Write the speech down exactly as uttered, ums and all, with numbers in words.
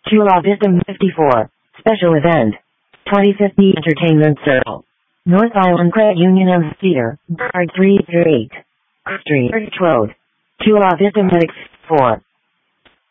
Chula Vista fifty-four. Special event. twenty fifty Entertainment Circle. North Island Credit Union M Theater. Guard three through eight. Street Church Road. Chula Vista four.